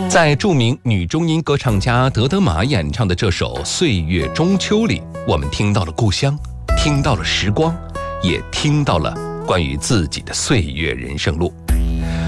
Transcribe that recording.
在著名女中音歌唱家德德玛演唱的这首《岁月中秋》里，我们听到了故乡，听到了时光，也听到了关于自己的岁月人生路。